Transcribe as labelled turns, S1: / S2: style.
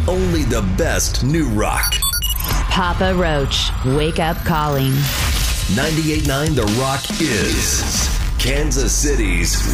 S1: only the best new rock.
S2: Papa Roach, Wake Up Calling.
S1: 98.9 The Rock is Kansas City's